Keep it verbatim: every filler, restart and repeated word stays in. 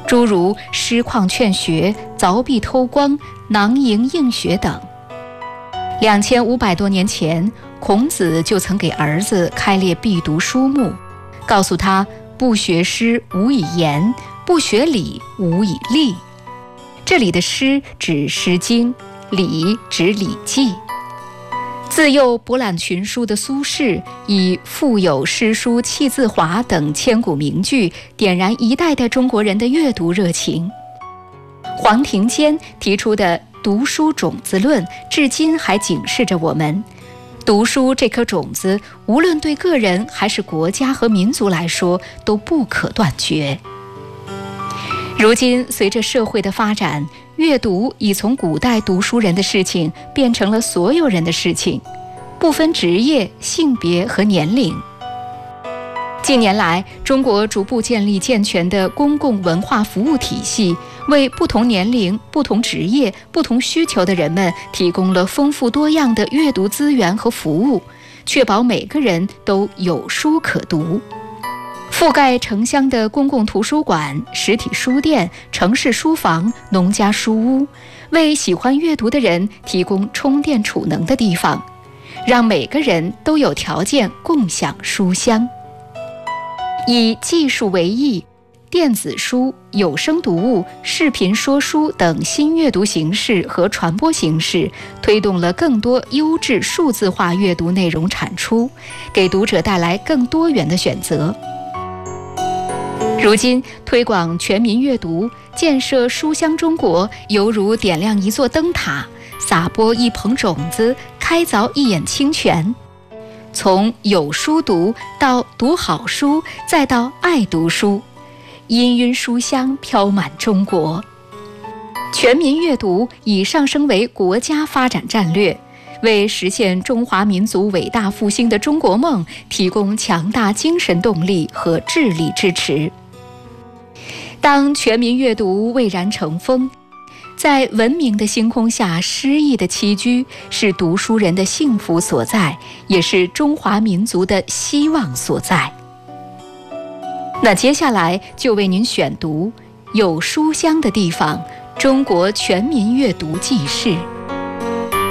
诸如诗旷劝学、凿壁偷光、囊萤映雪等。两千五百多年前，孔子就曾给儿子开列必读书目，告诉他不学诗无以言，不学礼无以立。这里的诗指《诗经》，礼指《礼记》。自幼博览群书的苏轼，以腹有诗书气自华等千古名句，点燃一代代中国人的阅读热情。黄庭坚提出的读书种子论，至今还警示着我们。读书这颗种子，无论对个人还是国家和民族来说，都不可断绝。如今，随着社会的发展，阅读已从古代读书人的事情变成了所有人的事情，不分职业、性别和年龄。近年来，中国逐步建立健全的公共文化服务体系，为不同年龄、不同职业、不同需求的人们提供了丰富多样的阅读资源和服务，确保每个人都有书可读。覆盖城乡的公共图书馆、实体书店、城市书房、农家书屋，为喜欢阅读的人提供充电储能的地方，让每个人都有条件共享书香。以技术为益，电子书、有声读物、视频说书等新阅读形式和传播形式，推动了更多优质数字化阅读内容产出，给读者带来更多元的选择。如今，推广全民阅读、建设书香中国，犹如点亮一座灯塔，撒播一捧种子，开凿一眼清泉。从有书读到读好书，再到爱读书，氤氲书香飘满中国。全民阅读已上升为国家发展战略，为实现中华民族伟大复兴的中国梦提供强大精神动力和智力支持。当全民阅读蔚然成风，在文明的星空下诗意的栖居，是读书人的幸福所在，也是中华民族的希望所在。那接下来就为您选读《有书香的地方》中国全民阅读纪事。